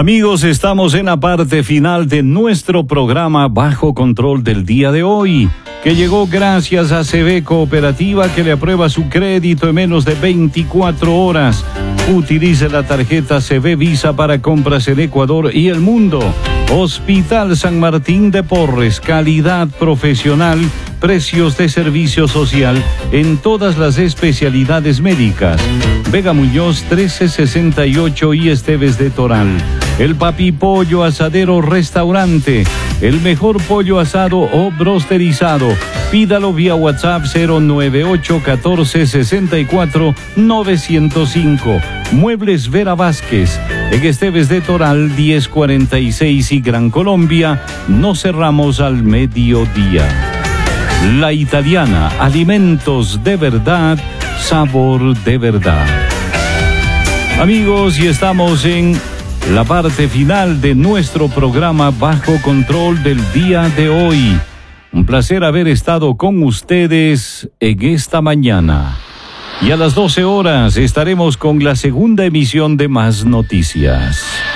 Amigos, estamos en la parte final de nuestro programa Bajo Control del día de hoy, que llegó gracias a CB Cooperativa, que le aprueba su crédito en menos de 24 horas. Utilice la tarjeta CB Visa para compras en Ecuador y el mundo. Hospital San Martín de Porres, calidad profesional, precios de servicio social en todas las especialidades médicas. Vega Muñoz 1368 y Esteves de Toral. El Papi Pollo Asadero Restaurante, el mejor pollo asado o brosterizado. Pídalo vía WhatsApp 098 14 64 905. Muebles Vera Vázquez, en Esteves de Toral 1046 y Gran Colombia. No cerramos al mediodía. La Italiana, alimentos de verdad, sabor de verdad. Amigos, y estamos en la parte final de nuestro programa Bajo Control del día de hoy. Un placer haber estado con ustedes en esta mañana. Y a las 12 horas estaremos con la segunda emisión de Más Noticias.